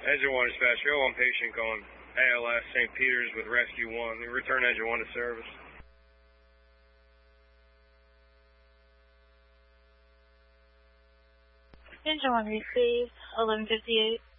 Engine 1 dispatch, go on patient on ALS St. Peter's with Rescue 1. Return Engine 1 to service. Engine 1 received, 11:58.